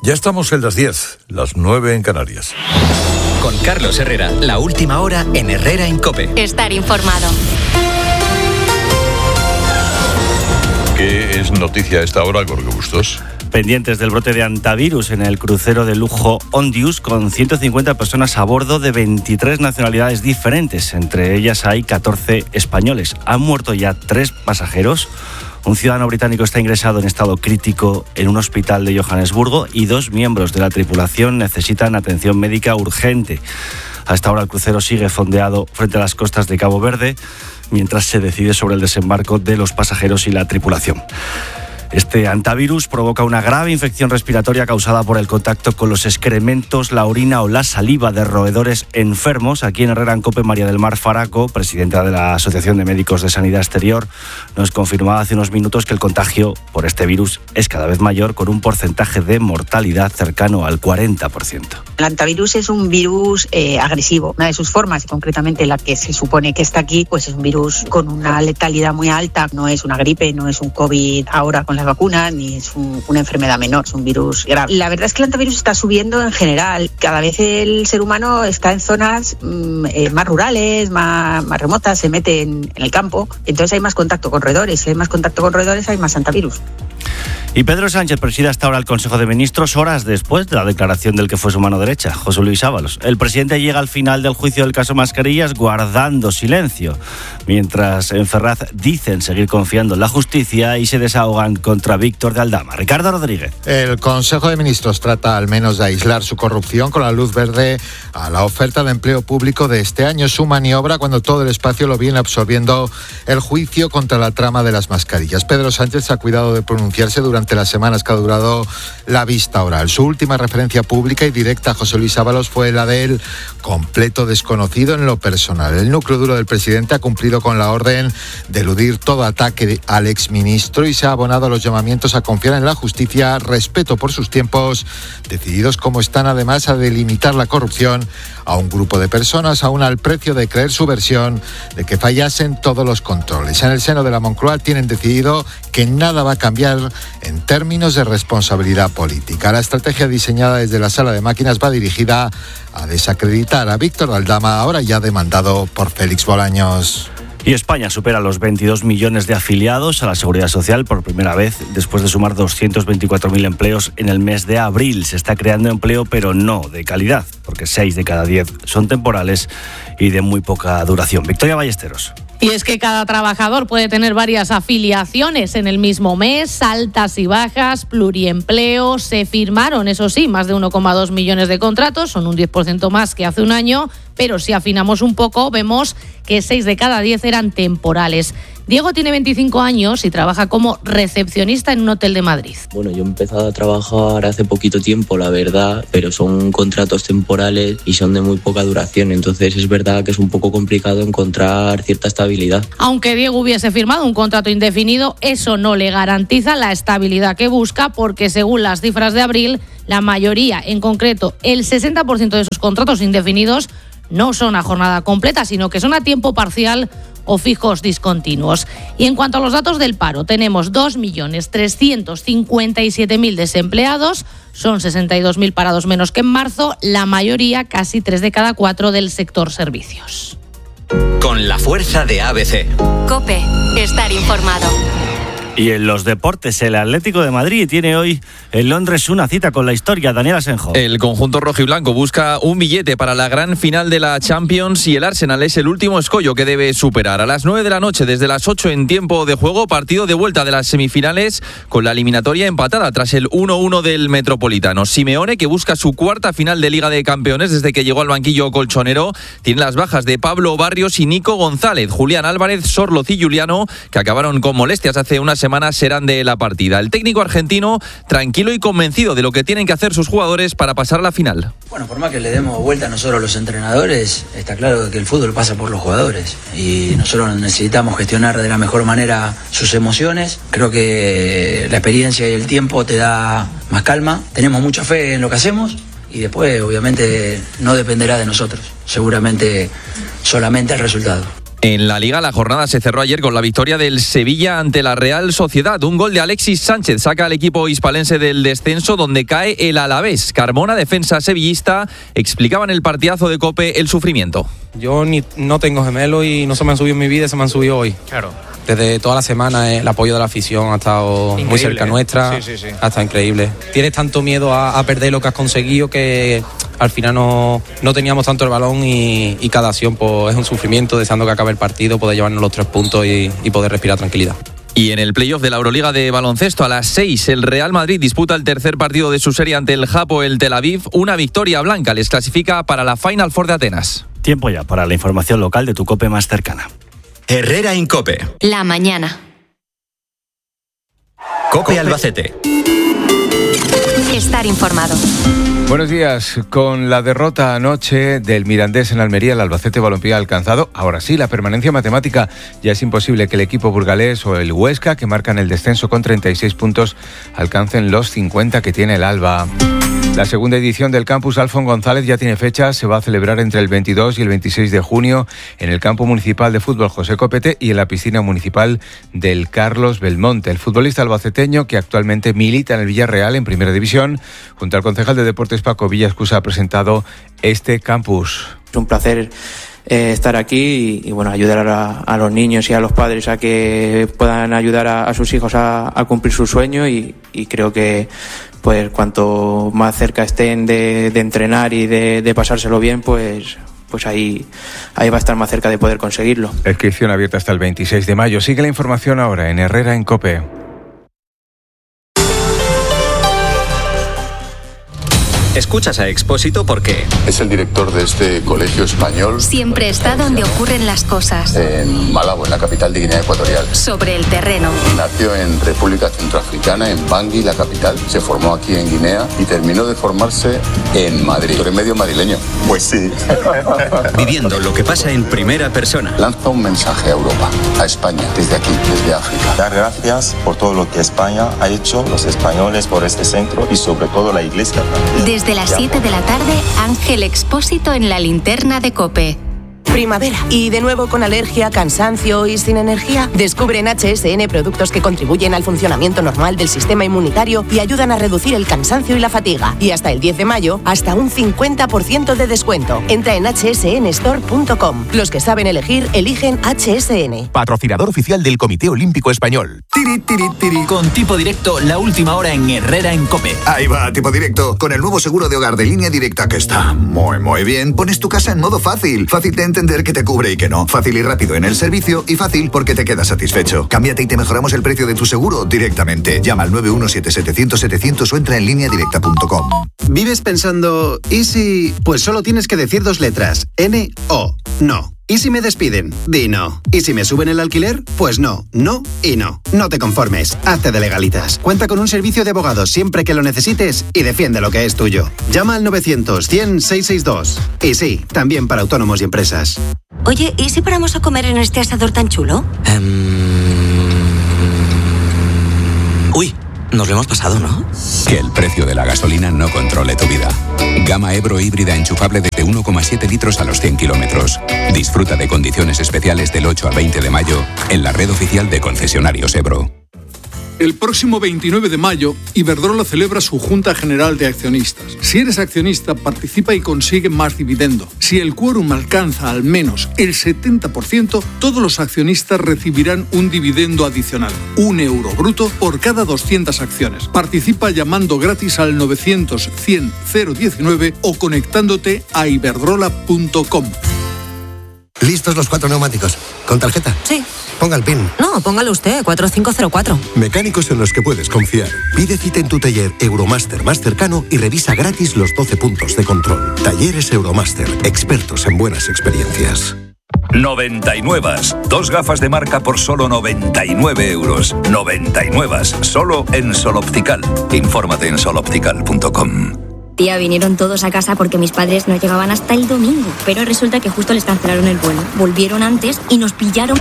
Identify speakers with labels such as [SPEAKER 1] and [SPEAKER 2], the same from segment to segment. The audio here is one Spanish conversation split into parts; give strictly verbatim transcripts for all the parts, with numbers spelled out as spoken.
[SPEAKER 1] Ya estamos en las diez, las nueve en Canarias.
[SPEAKER 2] Con Carlos Herrera, la última hora en Herrera en COPE.
[SPEAKER 3] Estar informado.
[SPEAKER 1] ¿Qué es noticia a esta hora, Gorka Bustos?
[SPEAKER 4] Pendientes del brote de hantavirus en el crucero de lujo Ondius, con ciento cincuenta personas a bordo de veintitrés nacionalidades diferentes. Entre ellas hay catorce españoles. Han muerto ya tres pasajeros. Un ciudadano británico está ingresado en estado crítico en un hospital de Johannesburgo y dos miembros de la tripulación necesitan atención médica urgente. Hasta ahora el crucero sigue fondeado frente a las costas de Cabo Verde, mientras se decide sobre el desembarco de los pasajeros y la tripulación. Este hantavirus provoca una grave infección respiratoria causada por el contacto con los excrementos, la orina o la saliva de roedores enfermos. Aquí en Herrera en COPE, María del Mar Faraco, presidenta de la Asociación de Médicos de Sanidad Exterior, nos confirmaba hace unos minutos que el contagio por este virus es cada vez mayor, con un porcentaje de mortalidad cercano al cuarenta por ciento.
[SPEAKER 5] El hantavirus es un virus eh, agresivo. Una de sus formas, y concretamente la que se supone que está aquí, pues es un virus con una letalidad muy alta. No es una gripe, no es un COVID ahora con las vacunas, ni es un, una enfermedad menor, es un virus grave. La verdad es que el hantavirus está subiendo en general. Cada vez el ser humano está en zonas mmm, eh, más rurales, más, más remotas, se mete en, en el campo, entonces hay más contacto con roedores. Si hay más contacto con roedores, hay más hantavirus.
[SPEAKER 4] Y Pedro Sánchez preside hasta ahora el Consejo de Ministros horas después de la declaración del que fue su mano derecha, José Luis Ábalos. El presidente llega al final del juicio del caso Mascarillas guardando silencio, mientras en Ferraz dicen seguir confiando en la justicia y se desahogan contra Víctor de Aldama. Ricardo Rodríguez.
[SPEAKER 6] El Consejo de Ministros trata al menos de aislar su corrupción con la luz verde a la oferta de empleo público de este año. Su maniobra cuando todo el espacio lo viene absorbiendo el juicio contra la trama de las mascarillas. Pedro Sánchez ha cuidado de pronunciarse durante las semanas que ha durado la vista oral. Su última referencia pública y directa a José Luis Ábalos fue la del completo desconocido en lo personal. El núcleo duro del presidente ha cumplido con la orden de eludir todo ataque al exministro y se ha abonado a los llamamientos a confiar en la justicia, respeto por sus tiempos, decididos como están además a delimitar la corrupción a un grupo de personas, aún al precio de creer su versión de que fallasen todos los controles. En el seno de la Moncloa tienen decidido que nada va a cambiar en términos de responsabilidad política. La estrategia diseñada desde la sala de máquinas va dirigida a desacreditar a Víctor de Aldama, ahora ya demandado por Félix Bolaños.
[SPEAKER 4] Y España supera los veintidós millones de afiliados a la Seguridad Social por primera vez después de sumar doscientos veinticuatro mil empleos en el mes de abril. Se está creando empleo, pero no de calidad, porque seis de cada diez son temporales y de muy poca duración. Victoria Ballesteros.
[SPEAKER 7] Y es que cada trabajador puede tener varias afiliaciones en el mismo mes, altas y bajas, pluriempleo. Se firmaron, eso sí, más de uno coma dos millones de contratos, son un diez por ciento más que hace un año, pero si afinamos un poco, vemos que seis de cada diez eran temporales. Diego tiene veinticinco años y trabaja como recepcionista en un hotel de Madrid.
[SPEAKER 8] Bueno, yo he empezado a trabajar hace poquito tiempo, la verdad, pero son contratos temporales y son de muy poca duración, entonces es verdad que es un poco complicado encontrar cierta estabilidad.
[SPEAKER 7] Aunque Diego hubiese firmado un contrato indefinido, eso no le garantiza la estabilidad que busca, porque según las cifras de abril, la mayoría, en concreto el sesenta por ciento de esos contratos indefinidos, no son a jornada completa, sino que son a tiempo parcial o fijos discontinuos. Y en cuanto a los datos del paro, tenemos dos millones trescientos cincuenta y siete mil desempleados, son sesenta y dos mil parados menos que en marzo, la mayoría, casi tres de cada cuatro, del sector servicios.
[SPEAKER 2] Con la fuerza de A B C.
[SPEAKER 3] COPE, estar informado.
[SPEAKER 4] Y en los deportes, el Atlético de Madrid tiene hoy en Londres una cita con la historia. Daniel Asenjo.
[SPEAKER 9] El conjunto rojiblanco busca un billete para la gran final de la Champions y el Arsenal es el último escollo que debe superar. A las nueve de la noche, desde las ocho en tiempo de juego, partido de vuelta de las semifinales con la eliminatoria empatada tras el uno uno del Metropolitano. Simeone, que busca su cuarta final de Liga de Campeones desde que llegó al banquillo colchonero, tiene las bajas de Pablo Barrios y Nico González. Julián Álvarez, Sorloz y Juliano, que acabaron con molestias hace unas semanas, serán de la partida. El técnico argentino tranquilo y convencido de lo que tienen que hacer sus jugadores para pasar a la final.
[SPEAKER 10] Bueno, por más que le demos vuelta a nosotros los entrenadores, está claro que el fútbol pasa por los jugadores y nosotros necesitamos gestionar de la mejor manera sus emociones. Creo que la experiencia y el tiempo te da más calma. Tenemos mucha fe en lo que hacemos y después obviamente no dependerá de nosotros, seguramente solamente el resultado.
[SPEAKER 9] En la Liga, la jornada se cerró ayer con la victoria del Sevilla ante la Real Sociedad. Un gol de Alexis Sánchez saca al equipo hispalense del descenso, donde cae el Alavés. Carmona, defensa sevillista, explicaba en el partidazo de COPE el sufrimiento.
[SPEAKER 11] Yo ni, no tengo gemelos y no se me han subido en mi vida, se me han subido hoy.
[SPEAKER 12] Claro.
[SPEAKER 11] Desde toda la semana el apoyo de la afición ha estado increíble, muy cerca nuestra,
[SPEAKER 12] ¿eh? sí, sí, sí.
[SPEAKER 11] ha estado increíble. Tienes tanto miedo a, a perder lo que has conseguido que al final no, no teníamos tanto el balón y, y cada acción pues, es un sufrimiento, deseando que acabe el partido, poder llevarnos los tres puntos y, y poder respirar tranquilidad.
[SPEAKER 9] Y en el playoff de la Euroliga de baloncesto, a las seis, el Real Madrid disputa el tercer partido de su serie ante el Hapoel Tel Aviv. Una victoria blanca les clasifica para la Final Four de Atenas.
[SPEAKER 4] Tiempo ya para la información local de tu COPE más cercana.
[SPEAKER 2] Herrera Incope.
[SPEAKER 3] La mañana.
[SPEAKER 2] COPE Albacete.
[SPEAKER 3] Estar informado.
[SPEAKER 13] Buenos días. Con la derrota anoche del Mirandés en Almería, el Albacete Balompié ha alcanzado, ahora sí, la permanencia matemática. Ya es imposible que el equipo burgalés o el Huesca, que marcan el descenso con treinta y seis puntos, alcancen los cincuenta que tiene el Alba. La segunda edición del Campus Alfón González ya tiene fecha, se va a celebrar entre el veintidós y el veintiséis de junio en el campo municipal de fútbol José Copete y en la piscina municipal del Carlos Belmonte. El futbolista albaceteño, que actualmente milita en el Villarreal en Primera División, junto al concejal de Deportes Paco Villascusa, ha presentado este campus.
[SPEAKER 14] Es un placer eh, estar aquí y, y bueno, ayudar a, a los niños y a los padres a que puedan ayudar a, a sus hijos a, a cumplir su sueño y, y creo que pues cuanto más cerca estén de, de entrenar y de, de pasárselo bien, pues pues ahí, ahí va a estar más cerca de poder conseguirlo.
[SPEAKER 13] Inscripción abierta hasta el veintiséis de mayo. Sigue la información ahora en Herrera en COPE.
[SPEAKER 2] Escuchas a Expósito porque
[SPEAKER 15] es el director de este colegio español.
[SPEAKER 3] Siempre está donde ocurren las cosas.
[SPEAKER 15] En Malabo, en la capital de Guinea Ecuatorial.
[SPEAKER 3] Sobre el terreno.
[SPEAKER 15] Nació en República Centroafricana, en Bangui, la capital. Se formó aquí en Guinea y terminó de formarse en Madrid. ¿Tú eres medio madrileño? Pues sí.
[SPEAKER 2] Viviendo lo que pasa en primera persona.
[SPEAKER 15] Lanza un mensaje a Europa, a España, desde aquí, desde África.
[SPEAKER 16] Dar gracias por todo lo que España ha hecho, los españoles por este centro y sobre todo la Iglesia.
[SPEAKER 3] Desde las siete de la tarde, Ángel Expósito en la linterna de COPE.
[SPEAKER 17] Primavera. Y de nuevo con alergia, cansancio y sin energía. Descubre en H S N productos que contribuyen al funcionamiento normal del sistema inmunitario y ayudan a reducir el cansancio y la fatiga. Y hasta el diez de mayo, hasta un cincuenta por ciento de descuento. Entra en h s n store punto com. Los que saben elegir, eligen H S N.
[SPEAKER 18] Patrocinador oficial del Comité Olímpico Español.
[SPEAKER 19] Tiri, tiri, tiri. Con Tipo Directo, la última hora en Herrera en COPE.
[SPEAKER 18] Ahí va, Tipo Directo. Con el nuevo seguro de hogar de Línea Directa, que está muy, muy bien. Pones tu casa en modo fácil. Fácil de entender que te cubre y que no. Fácil y rápido en el servicio y fácil porque te quedas satisfecho. Cámbiate y te mejoramos el precio de tu seguro directamente. Llama al nueve uno siete setecientos setecientos o entra en línea directa punto com.
[SPEAKER 20] ¿Vives pensando, ¿y si? Pues solo tienes que decir dos letras. N O. No. ¿Y si me despiden? Di no. ¿Y si me suben el alquiler? Pues no, no y no. No te conformes. Hazte de legalitas. Cuenta con un servicio de abogados siempre que lo necesites y defiende lo que es tuyo. Llama al novecientos cien seiscientos sesenta y dos. Y sí, también para autónomos y empresas.
[SPEAKER 21] Oye, ¿y si paramos a comer en este asador tan chulo?
[SPEAKER 22] Um... Uy, nos lo hemos pasado, ¿no?
[SPEAKER 23] Que el precio de la gasolina no controle tu vida. Gama Ebro híbrida enchufable de uno coma siete litros a los cien kilómetros. Disfruta de condiciones especiales del ocho al veinte de mayo en la red oficial de concesionarios Ebro.
[SPEAKER 24] El próximo veintinueve de mayo, Iberdrola celebra su Junta General de Accionistas. Si eres accionista, participa y consigue más dividendo. Si el quórum alcanza al menos el setenta por ciento, todos los accionistas recibirán un dividendo adicional, un euro bruto por cada doscientas acciones. Participa llamando gratis al novecientos cien cero diecinueve o conectándote a iberdrola punto com.
[SPEAKER 25] ¿Listos los cuatro neumáticos? ¿Con tarjeta?
[SPEAKER 21] Sí.
[SPEAKER 25] Ponga el PIN.
[SPEAKER 21] No, póngalo usted, cuatro cinco cero cuatro.
[SPEAKER 25] Mecánicos en los que puedes confiar. Pide cita en tu taller Euromaster más cercano y revisa gratis los doce puntos de control. Talleres Euromaster, expertos en buenas experiencias.
[SPEAKER 26] noventa y nueve. Dos gafas de marca por solo noventa y nueve euros. noventa y nueve. Solo en Sol Optical. Infórmate en sol optical punto com.
[SPEAKER 27] Tía, vinieron todos a casa porque mis padres no llegaban hasta el domingo. Pero resulta que justo les cancelaron el vuelo. Volvieron antes y nos pillaron.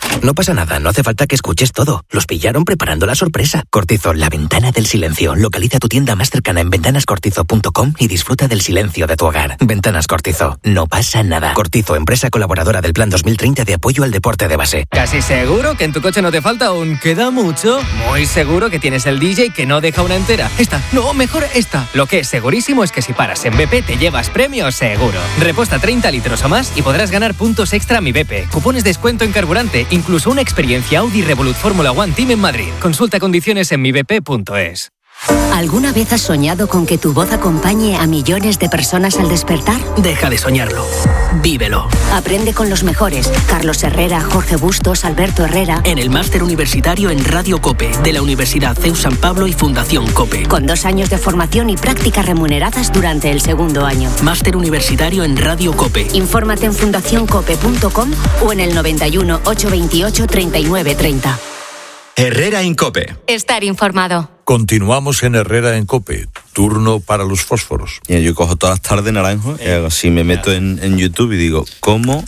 [SPEAKER 1] No pasa nada, no hace falta que escuches todo. Los pillaron preparando la sorpresa. Cortizo, la ventana del silencio. Localiza tu tienda más cercana en ventanas cortizo punto com y disfruta del silencio de tu hogar. Ventanas Cortizo, no pasa nada. Cortizo, empresa colaboradora del Plan dos mil treinta de apoyo al deporte de base.
[SPEAKER 5] ¿Casi seguro que en tu coche no te falta un queda mucho? Muy seguro que tienes el D J que no deja una entera. Esta, no, mejor esta. Lo que es segurísimo es que si paras en B P te llevas premios seguro. Reposta treinta litros o más y podrás ganar puntos extra a Mi B P, cupones de descuento en carburante, incluso una experiencia Audi Revolut Fórmula One Team en Madrid. Consulta condiciones en mi b p punto es.
[SPEAKER 3] ¿Alguna vez has soñado con que tu voz acompañe a millones de personas al despertar?
[SPEAKER 6] Deja de soñarlo. Vívelo.
[SPEAKER 3] Aprende con los mejores. Carlos Herrera, Jorge Bustos, Alberto Herrera.
[SPEAKER 6] En el máster universitario en Radio COPE, de la Universidad C E U San Pablo y Fundación COPE.
[SPEAKER 3] Con dos años de formación y prácticas remuneradas durante el segundo año.
[SPEAKER 6] Máster universitario en Radio COPE.
[SPEAKER 3] Infórmate en fundación cope punto com o en el noventa y uno, ochocientos veintiocho, treinta y nueve treinta.
[SPEAKER 2] Herrera en COPE.
[SPEAKER 3] Estar informado.
[SPEAKER 7] Continuamos en Herrera en COPE. Turno para los fósforos.
[SPEAKER 8] Mira, yo cojo todas las tardes naranjo y hago así, me meto en, en YouTube y digo, ¿cómo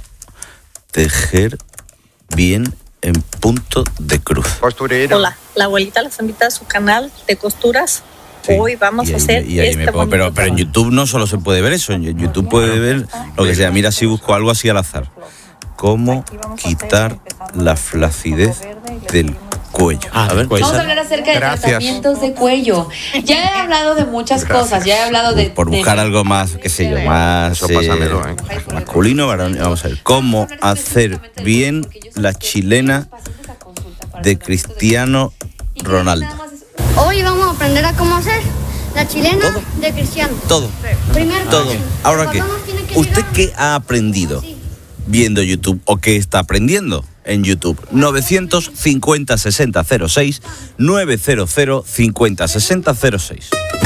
[SPEAKER 8] tejer bien en punto de cruz?
[SPEAKER 10] Costurero. Hola, la abuelita les invita a su canal de costuras. Sí. Hoy vamos
[SPEAKER 8] y
[SPEAKER 10] a
[SPEAKER 8] ahí,
[SPEAKER 10] hacer
[SPEAKER 8] y ahí
[SPEAKER 10] este
[SPEAKER 8] me pongo, pero, pero en YouTube no solo se puede ver eso, en YouTube puede ver lo que sea. Mira, si busco algo así al azar. ¿Cómo quitar la flacidez del cuello?
[SPEAKER 12] A ver, pues vamos a hablar acerca de Gracias. tratamientos de cuello. Ya he hablado de muchas Gracias. cosas, ya he hablado de...
[SPEAKER 8] Por buscar de... algo más, qué sé yo, más eh, ¿eh? masculino, varón. Vamos a ver, ¿cómo hacer bien la chilena de Cristiano Ronaldo?
[SPEAKER 28] Hoy vamos a aprender a cómo hacer la chilena ¿Todo? de Cristiano.
[SPEAKER 8] Todo.
[SPEAKER 28] Primero,
[SPEAKER 8] Todo. ¿Ahora qué? ¿Usted qué ha aprendido viendo YouTube o qué está aprendiendo en YouTube? novecientos cincuenta sesenta cero seis, novecientos cincuenta sesenta cero seis.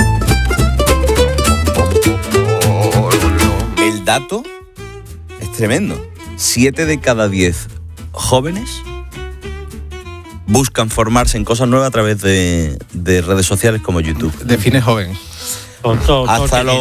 [SPEAKER 8] El dato es tremendo. Siete de cada diez jóvenes buscan formarse en cosas nuevas a través de, de redes sociales como YouTube.
[SPEAKER 11] Define joven.
[SPEAKER 8] Hasta los...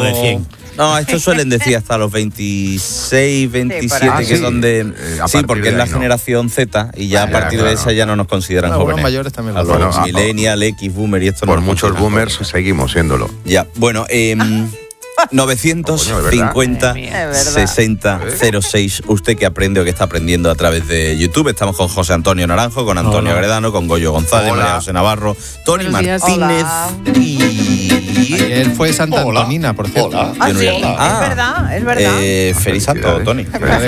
[SPEAKER 8] No, esto suelen decir hasta los veintiséis, veintisiete, sí, que ah, son de... Eh, sí, porque es la no. generación Z y ya ah, a partir claro. de esa ya no nos consideran no, jóvenes. Los mayores también. A los bueno, millennial, a, X, boomer y esto no.
[SPEAKER 7] Por muchos boomers jóvenes. Seguimos siéndolo.
[SPEAKER 8] Ya, bueno, eh, novecientos cincuenta sesenta cero seis. Usted que aprende o que está aprendiendo a través de YouTube. Estamos con José Antonio Naranjo, con Antonio Hola. Gredano, con Goyo González, Hola. María José Navarro, Tony Martínez Hola. y...
[SPEAKER 11] Ayer fue Santa Hola. Antonina, por cierto.
[SPEAKER 29] Hola. Ah, sí, ah, es verdad, es verdad.
[SPEAKER 8] Eh, feliz santo, Tony.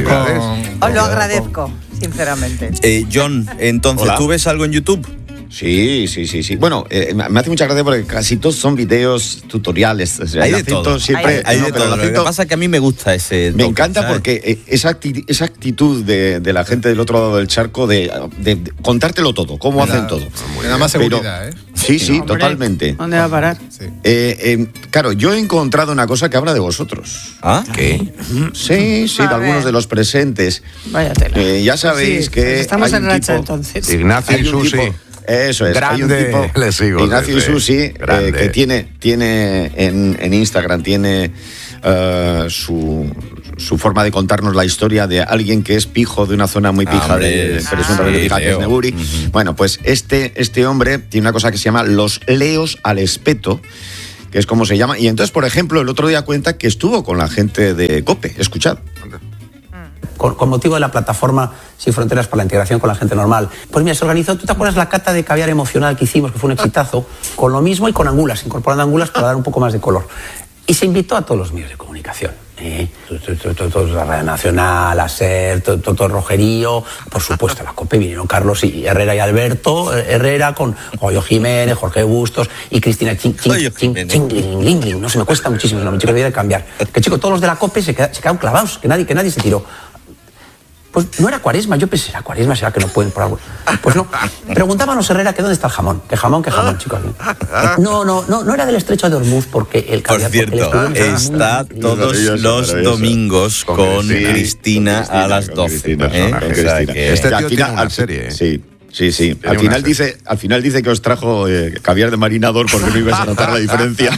[SPEAKER 29] Os lo agradezco, sinceramente.
[SPEAKER 8] Eh, John, entonces, Hola. ¿tú ves algo en YouTube?
[SPEAKER 30] Sí, sí, sí, sí. Bueno, eh, me hace mucha gracia porque casi todos son videos tutoriales. O sea,
[SPEAKER 8] hay de todo.
[SPEAKER 30] Siempre,
[SPEAKER 8] hay, hay
[SPEAKER 30] no,
[SPEAKER 8] de todo. Lo que pasa es que a mí me gusta ese
[SPEAKER 30] Me
[SPEAKER 8] toque,
[SPEAKER 30] encanta
[SPEAKER 8] ¿sabes?
[SPEAKER 30] Porque eh, esa, acti- esa actitud de, de la gente del otro lado del charco de, de, de contártelo todo, cómo me hacen da, todo.
[SPEAKER 11] Me da más seguridad,
[SPEAKER 30] Pero,
[SPEAKER 11] ¿eh?
[SPEAKER 30] Sí, sí, hombre, totalmente.
[SPEAKER 29] ¿Dónde va a parar?
[SPEAKER 30] Sí. Eh, eh, claro, yo he encontrado una cosa que habla de vosotros.
[SPEAKER 8] ¿Ah? ¿Qué?
[SPEAKER 30] Sí, sí, a de ver. algunos de los presentes.
[SPEAKER 29] Vaya tela.
[SPEAKER 30] Eh, ya sabéis sí, que
[SPEAKER 29] pues estamos
[SPEAKER 30] hay
[SPEAKER 29] en
[SPEAKER 30] un
[SPEAKER 29] racha,
[SPEAKER 30] tipo,
[SPEAKER 29] entonces.
[SPEAKER 7] Ignacio y Susi.
[SPEAKER 30] Eso es,
[SPEAKER 7] grande,
[SPEAKER 30] hay un tipo,
[SPEAKER 7] le sigo,
[SPEAKER 30] Ignacio y Susi, eh, que tiene, tiene en, en Instagram, tiene uh, su, su forma de contarnos la historia de alguien que es pijo de una zona muy pija, ah, de presuntamente pija, que es Neguri. Uh-huh. Bueno, pues este, este hombre tiene una cosa que se llama los leos al espeto, que es como se llama, y entonces, por ejemplo, el otro día cuenta que estuvo con la gente de COPE, escuchad.
[SPEAKER 31] Con, con motivo de la plataforma Sin Fronteras para la Integración con la Gente Normal. Pues mira, se organizó, ¿tú te acuerdas la cata de caviar emocional que hicimos, que fue un exitazo? Con lo mismo y con angulas, incorporando angulas para dar un poco más de color. Y se invitó a todos los medios de comunicación. ¿eh? La Radio Nacional, la SER, todo, todo, todo Rogerío, por supuesto, la COPE, vinieron Carlos y Herrera y Alberto Herrera, con Goyo Jiménez, Jorge Bustos y Cristina Ching, Ching, Ching, Ching, Ling, Ling, no se me cuesta muchísimo, no me chico, debía de cambiar. Que chico, todos los de la COPE se quedaron, se quedaron clavados, que nadie, que nadie se tiró. Pues no era Cuaresma, yo pensé, ¿será Cuaresma? ¿Será que no pueden por algo? Pues no. Preguntábamos Herrera que dónde está el jamón. ¿Qué jamón? ¿Qué jamón, chicos? No, no, no, no era del estrecho de Hormuz porque el
[SPEAKER 8] Por cierto, el está muy... todos los domingos con, con Cristina, Cristina a las doce.
[SPEAKER 30] Cristina,
[SPEAKER 8] ¿eh?
[SPEAKER 30] Cristina.
[SPEAKER 8] O sea, que...
[SPEAKER 7] Este tío tiene una serie.
[SPEAKER 30] Sí. Sí, sí. Al final, dice, al final dice que os trajo eh, caviar de marinador porque no ibas a notar la diferencia.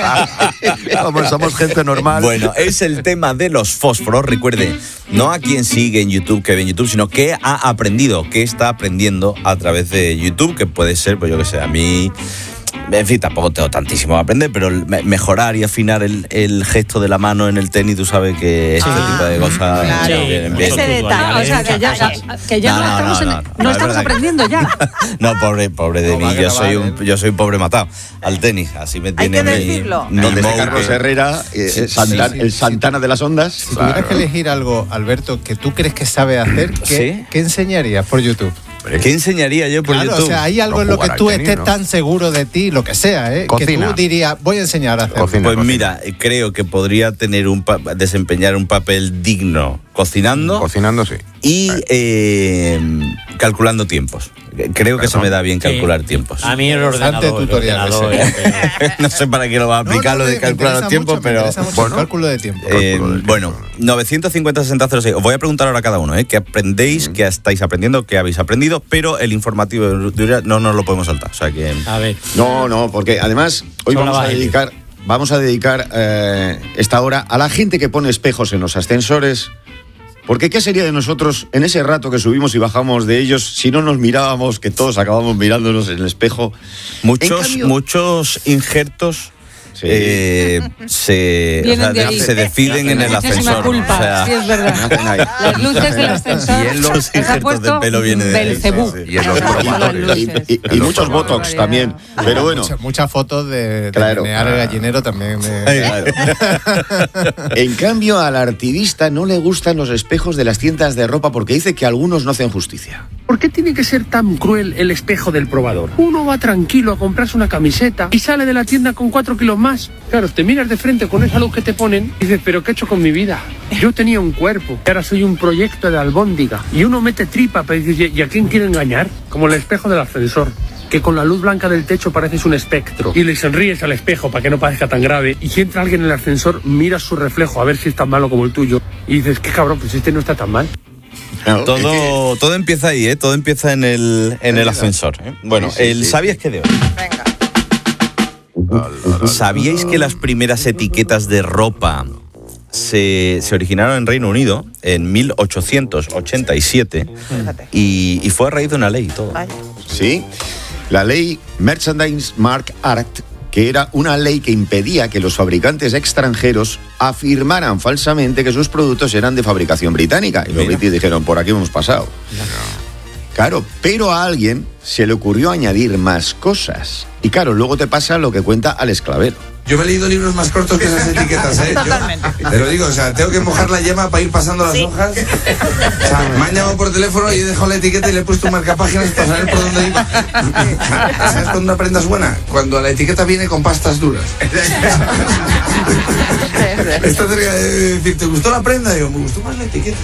[SPEAKER 4] Vamos, somos gente normal.
[SPEAKER 8] Bueno, es el tema de los fósforos. Recuerde, no a quien sigue en YouTube, que ve en YouTube, sino qué ha aprendido, qué está aprendiendo a través de YouTube, que puede ser, pues yo que sé, a mí... En fin, tampoco tengo tantísimo a aprender, pero mejorar y afinar el, el gesto de la mano en el tenis, tú sabes que este ah, tipo de cosas
[SPEAKER 29] claro.
[SPEAKER 8] vienen bien.
[SPEAKER 29] Ese detalle, o sea, que ya, que ya no, no, no estamos, no, no, no, no estamos aprendiendo ya.
[SPEAKER 8] No, pobre, pobre de no, mí, yo soy, un, yo soy un pobre matado al tenis, así me tiene...
[SPEAKER 29] Hay que decirlo.
[SPEAKER 30] Mi, mi Carlos que... Herrera, eh, sí, Santana, sí, sí, el Santana sí. de las ondas.
[SPEAKER 9] Si claro. tuvieras que elegir algo, Alberto, que tú crees que sabe hacer, ¿qué, ¿Sí? ¿qué enseñarías por YouTube?
[SPEAKER 8] ¿Qué enseñaría yo por
[SPEAKER 9] claro,
[SPEAKER 8] YouTube?
[SPEAKER 9] O sea, hay algo no en lo que tú tenis, estés ¿no? tan seguro de ti, lo que sea, ¿eh? Cocina. Que tú dirías, voy a enseñar a hacer.
[SPEAKER 8] Cocina, pues cocina. Mira, creo que podría tener un pa- desempeñar un papel digno cocinando.
[SPEAKER 4] Cocinando, sí.
[SPEAKER 8] Y eh, calculando tiempos. Creo que Perdón. se me da bien calcular sí. tiempos.
[SPEAKER 13] A mí el ordenador. El ordenador
[SPEAKER 8] no sé para qué lo va a aplicar no, no, lo de calcular los tiempos,
[SPEAKER 9] mucho,
[SPEAKER 8] pero.
[SPEAKER 9] Bueno, cálculo de tiempo.
[SPEAKER 8] Eh, bueno, novecientos cincuenta sesenta cero seis. Os voy a preguntar ahora a cada uno, ¿eh? ¿Qué aprendéis? Mm. ¿Qué estáis aprendiendo? ¿Qué habéis aprendido? Pero el informativo de no nos lo podemos saltar. O sea que.
[SPEAKER 13] A ver.
[SPEAKER 30] No, no, porque además hoy Son vamos a dedicar. Vamos a dedicar eh, esta hora a la gente que pone espejos en los ascensores. Porque ¿qué sería de nosotros en ese rato que subimos y bajamos de ellos si no nos mirábamos, que todos acabamos mirándonos en el espejo?
[SPEAKER 8] Muchos, cambio, muchos injertos sí. eh, se, o sea, de se deciden en el ascensor.
[SPEAKER 29] Culpa.
[SPEAKER 8] O sea,
[SPEAKER 29] sí, es verdad. Las luces del ascensor.
[SPEAKER 8] Y en los injertos del pelo viene de ahí. Sí, sí.
[SPEAKER 4] Y en los probadores.
[SPEAKER 30] Y, y, y muchos botox también. Pero bueno.
[SPEAKER 9] Muchas mucha fotos de, claro. de menear el gallinero también. De...
[SPEAKER 30] Claro. En cambio, al artidista no le gustan los espejos de las tiendas de ropa porque dice que algunos no hacen justicia.
[SPEAKER 14] ¿Por qué tiene que ser tan cruel el espejo del probador? Uno va tranquilo a comprarse una camiseta y sale de la tienda con cuatro kilos más. Claro, te miras de frente con esa luz que te ponen y dices, ¿pero qué he hecho con mi vida? Yo tenía un cuerpo, ahora soy un proyecto de albóndiga. Y uno mete tripa, pero dices, ¿y a quién quiere engañar? Como el espejo del ascensor, que con la luz blanca del techo pareces un espectro. Y le sonríes al espejo para que no parezca tan grave. Y si entra alguien en el ascensor, miras su reflejo a ver si es tan malo como el tuyo. Y dices, qué cabrón, pues este no está tan mal.
[SPEAKER 8] Claro, todo, todo empieza ahí, ¿eh? Todo empieza en el, en el ascensor. ¿eh? Bueno, sí, sí, el sí. ¿sabías qué de hoy?
[SPEAKER 29] Venga.
[SPEAKER 8] ¿Sabíais que las primeras etiquetas de ropa se, se originaron en Reino Unido en mil ochocientos ochenta y siete y, y fue a raíz de una ley y todo?
[SPEAKER 30] Sí, la ley Merchandise Mark Act, que era una ley que impedía que los fabricantes extranjeros afirmaran falsamente que sus productos eran de fabricación británica. Y los británicos dijeron, por aquí hemos pasado. No. Claro, pero a alguien se le ocurrió añadir más cosas. Y claro, luego te pasa lo que cuenta Alex Clavero.
[SPEAKER 15] Yo me he leído libros más cortos que esas etiquetas, ¿eh?
[SPEAKER 29] Totalmente.
[SPEAKER 15] Yo, te lo digo, o sea, tengo que mojar la yema para ir pasando las sí. hojas. O sea, me han llamado por teléfono y he dejado la etiqueta y le he puesto un marcapáginas para saber por dónde iba. ¿Sabes cuándo una prenda es buena? Cuando la etiqueta viene con pastas duras. Está cerca de decir, ¿te gustó la prenda? Digo, me gustó más la etiqueta.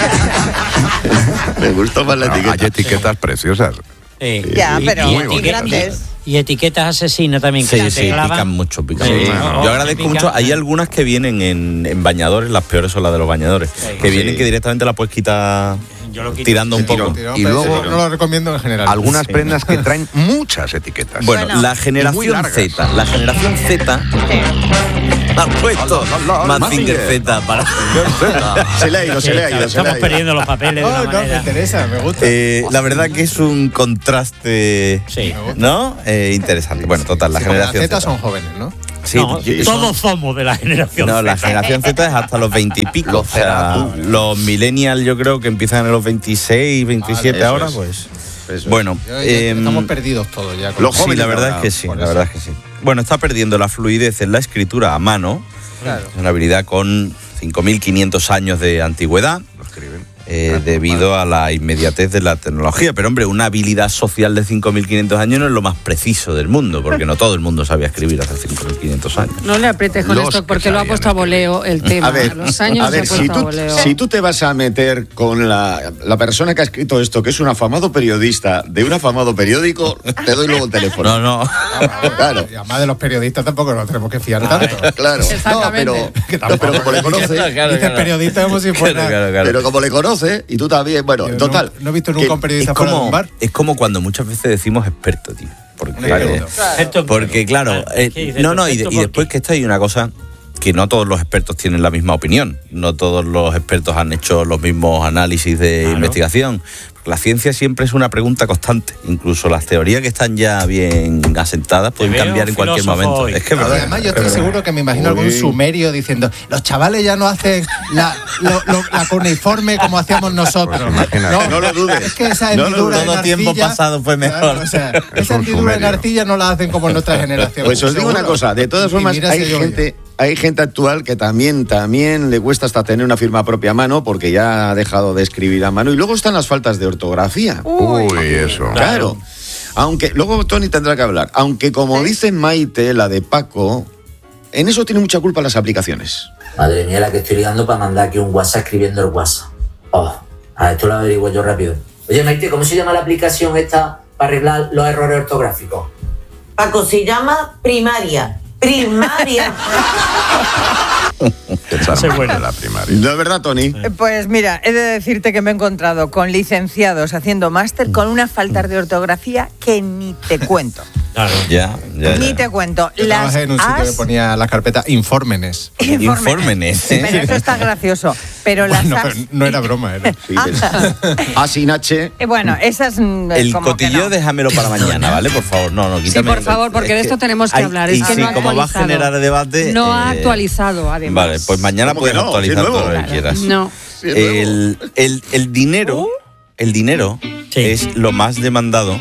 [SPEAKER 30] Me gustó más la etiqueta.
[SPEAKER 4] Hay etiquetas preciosas.
[SPEAKER 13] Sí.
[SPEAKER 29] Ya, pero
[SPEAKER 13] y,
[SPEAKER 29] muy grandes.
[SPEAKER 13] Y etiquetas asesinas también.
[SPEAKER 8] Sí, sí, pican mucho, pican sí, mucho. No, Yo agradezco pican, mucho. Hay algunas que vienen en, en bañadores, las peores son las de los bañadores. Sí, que sí. vienen que directamente la puedes quitar tirando un poco.
[SPEAKER 9] Tirón, tirón, y luego, no lo recomiendo en general.
[SPEAKER 4] Algunas
[SPEAKER 9] sí.
[SPEAKER 4] prendas que traen muchas etiquetas.
[SPEAKER 8] Bueno, bueno la generación Z. La generación Z... Ha puesto Mazinger Z para...
[SPEAKER 30] Se le ha ido, se le ha ido.
[SPEAKER 13] Estamos perdiendo los papeles.
[SPEAKER 9] No, no, me interesa, me gusta.
[SPEAKER 8] Eh, la verdad que es un contraste,
[SPEAKER 13] sí.
[SPEAKER 8] ¿no? Eh, interesante. Bueno, total, la
[SPEAKER 9] sí,
[SPEAKER 8] generación
[SPEAKER 9] Z.
[SPEAKER 8] Z
[SPEAKER 9] son jóvenes, ¿no?
[SPEAKER 13] Sí, no, sí, todos son... somos de la generación
[SPEAKER 8] no,
[SPEAKER 13] Z.
[SPEAKER 8] No, la generación Z es hasta los veinte y pico. O sea, los millennials yo creo que empiezan en los veintiséis, veintisiete ah, ahora, es. pues... Eso bueno,
[SPEAKER 9] ya, ya eh, estamos perdidos todos ya.
[SPEAKER 8] Los jóvenes, sí, la verdad es que sí, la eso. verdad es que sí. Bueno, está perdiendo la fluidez en la escritura a mano. Claro. Es una habilidad con cinco mil quinientos años de antigüedad. Lo escriben. Eh, debido a la inmediatez de la tecnología. Pero, hombre, una habilidad social de cinco mil quinientos años no es lo más preciso del mundo, porque no todo el mundo sabía escribir hace cinco mil quinientos años.
[SPEAKER 29] No le aprietes con Los esto, porque lo ha puesto a voleo el tema.
[SPEAKER 30] A ver,
[SPEAKER 29] Los años
[SPEAKER 30] a ver
[SPEAKER 29] se ha
[SPEAKER 30] si,
[SPEAKER 29] puesto
[SPEAKER 30] tú,
[SPEAKER 29] a voleo.
[SPEAKER 30] si tú te vas a meter con la, la persona que ha escrito esto, que es un afamado periodista de un afamado periódico, te doy luego el teléfono.
[SPEAKER 8] No, no.
[SPEAKER 30] Claro.
[SPEAKER 9] Y además de los periodistas tampoco nos tenemos que fiar tanto.
[SPEAKER 30] Claro. No, pero, no, pero como le conoces...
[SPEAKER 9] Claro, claro, Dices periodista como si fuera...
[SPEAKER 30] Claro, claro, claro. Pero como le conoces... conoce y tú también. Bueno, en total.
[SPEAKER 9] No, no he visto nunca un periodista fuera de un bar.
[SPEAKER 8] Es como cuando muchas veces decimos experto, tío. Porque,
[SPEAKER 30] Claro.
[SPEAKER 8] claro, porque, claro, eh, no, no, y, y después que esto hay una cosa que no todos los expertos tienen la misma opinión, no todos los expertos han hecho los mismos análisis de claro. investigación. La ciencia siempre es una pregunta constante, incluso las teorías que están ya bien asentadas pueden cambiar en cualquier momento.
[SPEAKER 9] Hoy.
[SPEAKER 8] Es que
[SPEAKER 9] claro, además yo estoy seguro que me imagino Uy. algún sumerio diciendo, los chavales ya no hacen la, lo, lo, la cuneiforme como hacíamos nosotros.
[SPEAKER 30] Pues no, no lo dudes.
[SPEAKER 9] Es que esa hendidura
[SPEAKER 8] no,
[SPEAKER 9] en
[SPEAKER 8] todo
[SPEAKER 9] arcilla,
[SPEAKER 8] tiempo pasado fue mejor.
[SPEAKER 9] Claro, o sea, esa hendidura en arcilla no la hacen como en nuestra generación.
[SPEAKER 30] Pues os digo una cosa, de todas formas hay gente... Hay gente actual que también, también le cuesta hasta tener una firma propia a mano porque ya ha dejado de escribir a mano. Y luego están las faltas de ortografía.
[SPEAKER 4] Uy, Uy eso.
[SPEAKER 30] Claro. Aunque, luego Tony tendrá que hablar. Aunque como ¿Sí? dice Maite, la de Paco, en eso tiene mucha culpa las aplicaciones.
[SPEAKER 16] Madre mía, la que estoy ligando para mandar aquí un WhatsApp escribiendo el WhatsApp. Oh, a esto lo averiguo yo rápido. Oye, Maite, ¿cómo se llama la aplicación esta para arreglar los errores ortográficos?
[SPEAKER 17] Paco, se llama Primaria. Primaria.
[SPEAKER 4] Soy bueno en la primaria.
[SPEAKER 30] ¿No es verdad, Tony?
[SPEAKER 18] Pues mira, he de decirte que me he encontrado con licenciados haciendo máster con unas faltas de ortografía que ni te cuento.
[SPEAKER 8] Claro. Ya, ya,
[SPEAKER 18] Ni
[SPEAKER 8] ya.
[SPEAKER 18] te cuento.
[SPEAKER 9] Yo
[SPEAKER 18] Las
[SPEAKER 9] trabajé en un sitio
[SPEAKER 18] as...
[SPEAKER 9] que ponía la carpeta Infórmenes.
[SPEAKER 8] Infórmenes.
[SPEAKER 18] Pero eso está gracioso. Pero las
[SPEAKER 9] bueno,
[SPEAKER 18] as...
[SPEAKER 9] pero no era broma, era.
[SPEAKER 30] Sí, A sin H.
[SPEAKER 18] Y bueno, esas...
[SPEAKER 8] El
[SPEAKER 18] como
[SPEAKER 8] cotilleo
[SPEAKER 18] no.
[SPEAKER 8] déjamelo para mañana, ¿vale? Por favor, no, no, quítame.
[SPEAKER 29] Sí, por favor, porque de esto tenemos que
[SPEAKER 8] hay,
[SPEAKER 29] hablar.
[SPEAKER 8] Y
[SPEAKER 29] es que
[SPEAKER 8] sí,
[SPEAKER 29] no ha
[SPEAKER 8] como va a
[SPEAKER 29] actualizado.
[SPEAKER 8] generar debate...
[SPEAKER 29] No ha
[SPEAKER 8] eh,
[SPEAKER 29] actualizado, además.
[SPEAKER 8] Vale, pues mañana puedes
[SPEAKER 30] no?
[SPEAKER 8] actualizar
[SPEAKER 30] ¿Sí,
[SPEAKER 8] todo lo que
[SPEAKER 29] Claro.
[SPEAKER 8] quieras.
[SPEAKER 29] No.
[SPEAKER 30] Sí,
[SPEAKER 8] El, el, el dinero, el dinero
[SPEAKER 13] Sí.
[SPEAKER 8] es lo más demandado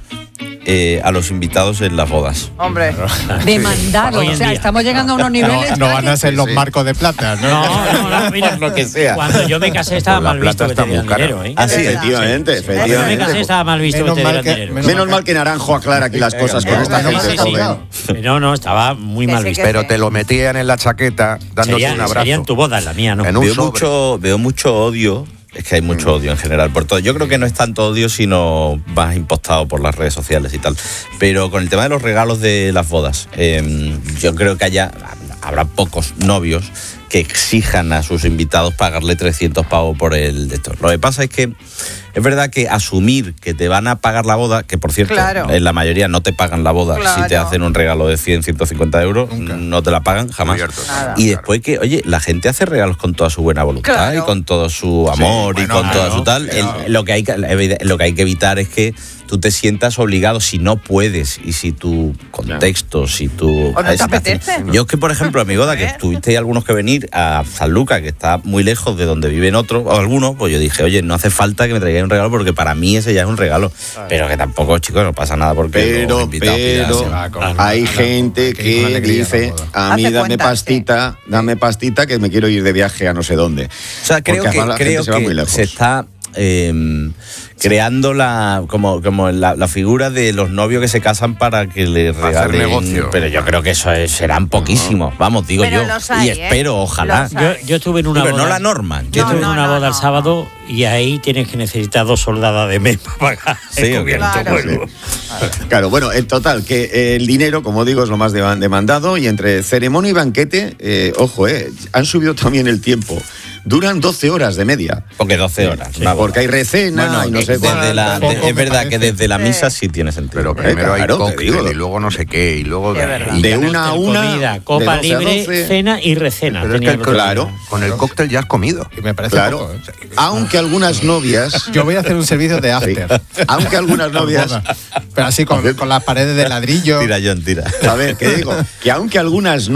[SPEAKER 8] eh, a los invitados en las bodas.
[SPEAKER 18] Hombre.
[SPEAKER 29] Demandado.
[SPEAKER 13] Hoy en
[SPEAKER 29] O sea,
[SPEAKER 13] día.
[SPEAKER 29] estamos llegando a unos niveles...
[SPEAKER 9] No, no van a ser los
[SPEAKER 30] Sí.
[SPEAKER 9] marcos de plata, ¿no?
[SPEAKER 13] No, no, no, mira,
[SPEAKER 8] Por lo que sea.
[SPEAKER 13] Cuando yo me casé estaba
[SPEAKER 4] La
[SPEAKER 13] mal visto
[SPEAKER 4] plata
[SPEAKER 13] que
[SPEAKER 4] está
[SPEAKER 13] te dieran
[SPEAKER 4] muy cara.
[SPEAKER 13] dinero, ¿eh?
[SPEAKER 8] Ah, sí,
[SPEAKER 30] Efectivamente,
[SPEAKER 13] Cuando yo me
[SPEAKER 30] efectivamente.
[SPEAKER 13] casé estaba mal visto
[SPEAKER 9] Menos
[SPEAKER 13] que te
[SPEAKER 9] mal
[SPEAKER 13] dieran
[SPEAKER 9] que-
[SPEAKER 13] dinero.
[SPEAKER 9] menos
[SPEAKER 30] Menos mal que Naranjo aclara aquí las cosas con esta
[SPEAKER 9] menos
[SPEAKER 30] gente
[SPEAKER 9] mal que
[SPEAKER 30] joven.
[SPEAKER 9] sí.
[SPEAKER 13] No, no, estaba muy
[SPEAKER 18] Que
[SPEAKER 13] mal
[SPEAKER 18] sí,
[SPEAKER 13] visto.
[SPEAKER 18] que
[SPEAKER 4] Pero te lo metían en la chaqueta dándote
[SPEAKER 13] Sería,
[SPEAKER 4] un abrazo.
[SPEAKER 13] sería en tu boda, en la mía, ¿no?
[SPEAKER 4] En un
[SPEAKER 8] Veo
[SPEAKER 4] sobre.
[SPEAKER 8] mucho, veo mucho odio. Es que hay mucho odio en general por todo. Yo creo que no es tanto odio, sino más impostado por las redes sociales y tal. Pero con el tema de los regalos de las bodas, eh, yo creo que haya, habrá pocos novios que exijan a sus invitados pagarle trescientos pavos por el de esto. Lo que pasa es que es verdad que asumir que te van a pagar la boda, que por cierto,
[SPEAKER 18] Claro.
[SPEAKER 8] en la mayoría no te pagan la boda,
[SPEAKER 18] Claro.
[SPEAKER 8] si te hacen un regalo de cien, ciento cincuenta euros,
[SPEAKER 9] Nunca.
[SPEAKER 8] no te la pagan jamás.
[SPEAKER 4] Cierto,
[SPEAKER 18] Nada.
[SPEAKER 8] Y después que, oye, la gente hace regalos con toda su buena voluntad
[SPEAKER 18] Claro.
[SPEAKER 8] y con todo su amor
[SPEAKER 4] Sí,
[SPEAKER 8] y
[SPEAKER 4] bueno,
[SPEAKER 8] con toda
[SPEAKER 4] claro,
[SPEAKER 8] su tal.
[SPEAKER 4] pero-
[SPEAKER 8] El- lo, que hay que, lo que hay que evitar es que tú te sientas obligado si no puedes y si tu contexto, si tu...
[SPEAKER 18] O no te
[SPEAKER 8] es-
[SPEAKER 18] apetece.
[SPEAKER 8] Yo es que, por ejemplo, a mi boda, que tuvisteis algunos que venir a San Lucas, que está muy lejos de donde viven otros, o algunos, pues yo dije, oye, no hace falta que me traigáis un regalo porque para mí ese ya es un regalo. Pero que tampoco, chicos, no pasa nada porque
[SPEAKER 30] Pero,
[SPEAKER 8] los invitados pidan
[SPEAKER 30] pero,
[SPEAKER 8] así.
[SPEAKER 9] Ah, con-
[SPEAKER 30] hay
[SPEAKER 9] con-
[SPEAKER 30] gente
[SPEAKER 9] con- con
[SPEAKER 30] que
[SPEAKER 9] alegría,
[SPEAKER 30] dice,
[SPEAKER 9] con boda.
[SPEAKER 30] a mí
[SPEAKER 18] Hace
[SPEAKER 30] dame
[SPEAKER 18] cuenta,
[SPEAKER 30] pastita, dame pastita que me quiero ir de viaje a no sé dónde.
[SPEAKER 8] O sea, creo
[SPEAKER 30] Porque
[SPEAKER 8] que,
[SPEAKER 30] además la
[SPEAKER 8] creo
[SPEAKER 30] gente se va muy
[SPEAKER 8] que
[SPEAKER 30] lejos.
[SPEAKER 8] se está eh, creando la como, como la, la figura de los novios que se casan para que le
[SPEAKER 4] Para hacer
[SPEAKER 8] regalen.
[SPEAKER 4] negocio.
[SPEAKER 8] Pero yo creo que eso es- serán poquísimos, vamos, digo
[SPEAKER 18] Pero
[SPEAKER 8] yo.
[SPEAKER 18] los hay,
[SPEAKER 8] y
[SPEAKER 18] ¿eh?
[SPEAKER 8] espero, ojalá.
[SPEAKER 18] Los
[SPEAKER 13] Yo, yo estuve en una
[SPEAKER 8] Pero
[SPEAKER 13] boda.
[SPEAKER 8] no la norma.
[SPEAKER 13] Yo
[SPEAKER 18] No,
[SPEAKER 13] estuve
[SPEAKER 18] no,
[SPEAKER 13] en una
[SPEAKER 18] no,
[SPEAKER 13] boda el
[SPEAKER 18] no,
[SPEAKER 13] sábado y ahí tienes que necesitar dos soldadas de mes para pagar
[SPEAKER 8] Sí,
[SPEAKER 13] el
[SPEAKER 8] ¿o qué?
[SPEAKER 13] cubierto.
[SPEAKER 18] Claro.
[SPEAKER 13] Bueno.
[SPEAKER 30] Claro, bueno, en total, que el dinero, como digo, es lo más de- demandado y entre ceremonia y banquete, eh, ojo, eh, han subido también el tiempo. Duran doce horas de media.
[SPEAKER 8] Porque doce horas.
[SPEAKER 30] Sí,
[SPEAKER 8] una boda.
[SPEAKER 30] porque hay recena
[SPEAKER 8] Bueno,
[SPEAKER 30] y no
[SPEAKER 8] eh,
[SPEAKER 30] sé
[SPEAKER 8] desde
[SPEAKER 30] cuánto.
[SPEAKER 8] la- de-
[SPEAKER 9] Poco
[SPEAKER 8] es
[SPEAKER 9] me
[SPEAKER 8] verdad que
[SPEAKER 9] parece.
[SPEAKER 8] desde la misa
[SPEAKER 18] Sí.
[SPEAKER 8] sí tiene sentido.
[SPEAKER 4] Pero
[SPEAKER 30] Eh,
[SPEAKER 4] primero hay
[SPEAKER 30] claro, te
[SPEAKER 4] cóctel
[SPEAKER 30] digo.
[SPEAKER 4] y luego no sé qué, y luego...
[SPEAKER 18] Es verdad.
[SPEAKER 4] y
[SPEAKER 30] De
[SPEAKER 4] ya no-
[SPEAKER 30] una a una.
[SPEAKER 13] Comida,
[SPEAKER 30] de
[SPEAKER 13] copa
[SPEAKER 30] doce a
[SPEAKER 13] libre,
[SPEAKER 30] doce.
[SPEAKER 13] cena y recena.
[SPEAKER 4] Pero es que
[SPEAKER 13] Tenía
[SPEAKER 4] el,
[SPEAKER 13] el
[SPEAKER 30] Claro.
[SPEAKER 4] con el cóctel ya has comido.
[SPEAKER 9] Y me parece
[SPEAKER 30] Claro.
[SPEAKER 9] poco, ¿eh?
[SPEAKER 30] Aunque algunas novias,
[SPEAKER 9] Yo voy a hacer un servicio de
[SPEAKER 30] sí,
[SPEAKER 9] after.
[SPEAKER 30] aunque algunas novias,
[SPEAKER 9] Pero así con, con las paredes de ladrillo.
[SPEAKER 8] Tira, John, tira.
[SPEAKER 30] a ver, ¿qué digo? Que aunque algunas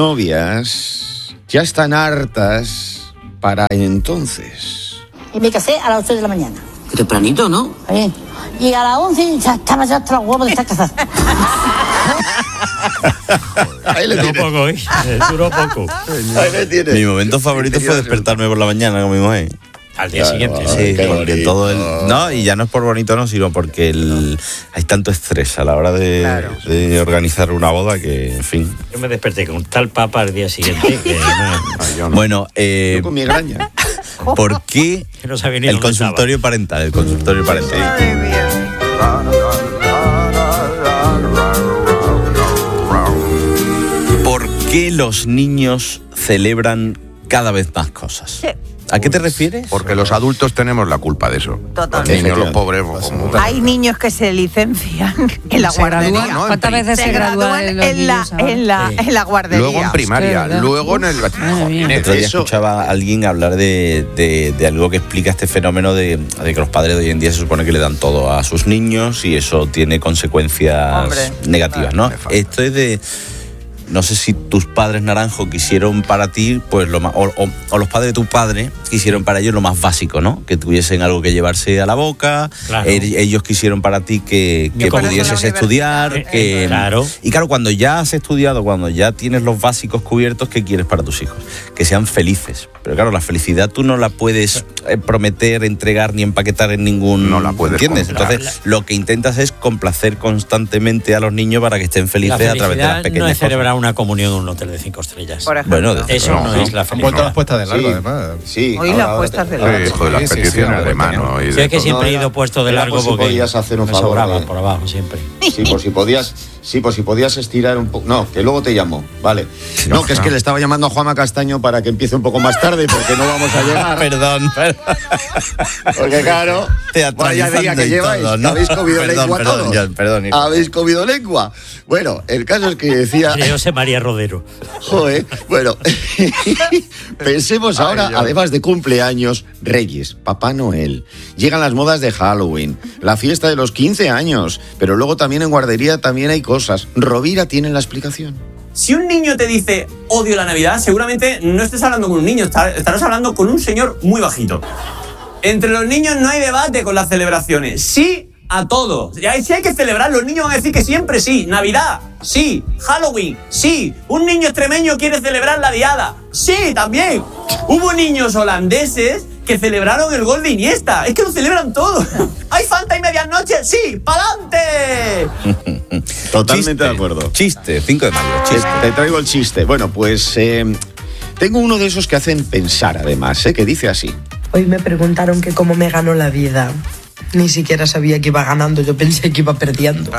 [SPEAKER 30] novias ya están hartas para entonces.
[SPEAKER 27] Y me casé a las ocho de la mañana.
[SPEAKER 16] Tempranito, ¿no?
[SPEAKER 27] Oye, y a las once ya estaba ya hasta los huevos de estar casada.
[SPEAKER 30] Ahí le
[SPEAKER 13] Duró
[SPEAKER 30] tienes.
[SPEAKER 13] poco, ¿eh? Duró poco.
[SPEAKER 30] Ahí le tienes.
[SPEAKER 8] Mi momento favorito fue despertarme por la mañana con mi mujer.
[SPEAKER 13] Al día
[SPEAKER 30] Claro,
[SPEAKER 13] siguiente.
[SPEAKER 30] ay,
[SPEAKER 8] Sí,
[SPEAKER 30] qué
[SPEAKER 8] porque
[SPEAKER 30] bonito.
[SPEAKER 8] todo el, no, y ya no es por bonito, no, sino porque el, hay tanto estrés a la hora de,
[SPEAKER 18] Claro.
[SPEAKER 8] de organizar una boda que, en fin.
[SPEAKER 13] Yo me desperté con tal papa al día siguiente que no,
[SPEAKER 8] Bueno, eh,
[SPEAKER 30] Yo con migraña.
[SPEAKER 8] ¿por qué
[SPEAKER 13] que no sabía ni
[SPEAKER 8] el
[SPEAKER 13] dónde estaba.
[SPEAKER 8] consultorio parental? El consultorio parental.
[SPEAKER 18] Madre mía.
[SPEAKER 8] ¿Por qué los niños celebran cada vez más cosas?
[SPEAKER 18] Sí.
[SPEAKER 8] ¿A qué te refieres?
[SPEAKER 4] Porque los adultos tenemos la culpa de eso.
[SPEAKER 18] Totalmente.
[SPEAKER 4] Los niños, los pobres... Como...
[SPEAKER 18] Hay niños que se licencian en la
[SPEAKER 29] Se
[SPEAKER 18] guardería.
[SPEAKER 29] gradúan, ¿cuántas veces se,
[SPEAKER 18] se
[SPEAKER 29] gradúan
[SPEAKER 18] gradúan
[SPEAKER 29] los
[SPEAKER 18] en la,
[SPEAKER 29] niños ahora?
[SPEAKER 18] en, la,
[SPEAKER 8] Sí.
[SPEAKER 18] en la guardería?
[SPEAKER 4] Luego en primaria,
[SPEAKER 29] Hostia,
[SPEAKER 4] luego en el...
[SPEAKER 8] El otro día escuchaba a alguien hablar de, de, de algo que explica este fenómeno de, de que los padres de hoy en día se supone que le dan todo a sus niños y eso tiene consecuencias
[SPEAKER 18] Hombre.
[SPEAKER 8] negativas, ¿no? Esto es de... No sé si tus padres, Naranjo, quisieron para ti, pues lo más, o, o, o los padres de tu padre quisieron para ellos lo más básico, ¿no? Que tuviesen algo que llevarse a la boca.
[SPEAKER 13] Claro.
[SPEAKER 8] Eh, ellos quisieron para ti que, que pudieses estudiar. Que,
[SPEAKER 13] Claro.
[SPEAKER 8] Y claro, cuando ya has estudiado, cuando ya tienes los básicos cubiertos, ¿qué quieres para tus hijos? Que sean felices. Pero claro, la felicidad tú no la puedes eh, prometer, entregar ni empaquetar en ningún...
[SPEAKER 4] No la puedes
[SPEAKER 8] ¿Entiendes?
[SPEAKER 4] comprar.
[SPEAKER 8] Entonces, lo que intentas es complacer constantemente a los niños para que estén
[SPEAKER 13] La
[SPEAKER 8] felices a través de las
[SPEAKER 13] felicidad
[SPEAKER 8] pequeñas
[SPEAKER 13] no es
[SPEAKER 8] cosas.
[SPEAKER 13] celebrar una comunión en un hotel de cinco estrellas.
[SPEAKER 18] Por ejemplo.
[SPEAKER 8] Bueno, desde
[SPEAKER 13] Eso
[SPEAKER 8] luego.
[SPEAKER 13] no es la
[SPEAKER 9] Han vuelto las
[SPEAKER 13] felicidad.
[SPEAKER 9] puestas de largo,
[SPEAKER 30] Sí.
[SPEAKER 9] además.
[SPEAKER 30] Sí.
[SPEAKER 18] Hoy
[SPEAKER 30] ahora-
[SPEAKER 18] las puestas de
[SPEAKER 4] Sí,
[SPEAKER 18] largo.
[SPEAKER 4] hijo de las
[SPEAKER 9] Sí, sí, sí,
[SPEAKER 4] peticiones
[SPEAKER 9] ahora
[SPEAKER 4] de
[SPEAKER 9] tenía.
[SPEAKER 4] mano. Y
[SPEAKER 13] Sí,
[SPEAKER 4] de
[SPEAKER 13] es que
[SPEAKER 4] todo.
[SPEAKER 13] siempre he
[SPEAKER 30] No,
[SPEAKER 13] ido
[SPEAKER 30] era-
[SPEAKER 13] puesto de
[SPEAKER 30] era
[SPEAKER 13] largo
[SPEAKER 30] por si
[SPEAKER 13] porque
[SPEAKER 30] podías hacer un
[SPEAKER 13] me
[SPEAKER 30] favor
[SPEAKER 13] sobraba
[SPEAKER 30] de-
[SPEAKER 13] por abajo siempre.
[SPEAKER 30] Sí, por si podías, sí, por si podías estirar un poco. No, que luego te llamo, vale. No, que es que le estaba llamando a Juanma Castaño para que empiece un poco más tarde porque no vamos a llegar.
[SPEAKER 8] Perdón, perdón.
[SPEAKER 30] Porque claro, vaya día que
[SPEAKER 8] y
[SPEAKER 30] lleváis,
[SPEAKER 8] todo,
[SPEAKER 30] que
[SPEAKER 8] ¿no?
[SPEAKER 30] habéis comido
[SPEAKER 8] Perdón,
[SPEAKER 30] lengua
[SPEAKER 8] perdón,
[SPEAKER 30] todos.
[SPEAKER 8] John, perdón, hijo.
[SPEAKER 30] Habéis comido lengua. Bueno, el caso es que decía,
[SPEAKER 13] Creo José María Rodero.
[SPEAKER 30] joder, bueno, pensemos ahora,
[SPEAKER 4] Ay, John.
[SPEAKER 30] además de cumpleaños, Reyes, Papá Noel, llegan las modas de Halloween, la fiesta de los quince años, pero luego también en guardería también hay cosas. Rovira tiene la explicación.
[SPEAKER 1] Si un niño te dice odio la Navidad, seguramente no estés hablando con un niño, estar- estarás hablando con un señor muy bajito. Entre los niños no hay debate con las celebraciones. Sí a todo. Si hay si hay que celebrar, los niños van a decir que siempre sí. Navidad, sí. Halloween, sí. Un niño extremeño quiere celebrar la diada. Sí, también. Hubo niños holandeses que celebraron el gol de Iniesta. Es que lo celebran todo. ¿Hay Fanta y medianoche? Sí, ¡pa'lante!
[SPEAKER 30] Totalmente
[SPEAKER 8] Chiste,
[SPEAKER 30] de acuerdo.
[SPEAKER 8] Chiste, cinco de mayo,
[SPEAKER 30] Te,
[SPEAKER 8] chiste.
[SPEAKER 30] te traigo el chiste. Bueno, pues eh, tengo uno de esos que hacen pensar, además, ¿eh? Que dice así.
[SPEAKER 5] Hoy me preguntaron que cómo me ganó la vida. Ni siquiera sabía que iba ganando, yo pensé que iba perdiendo.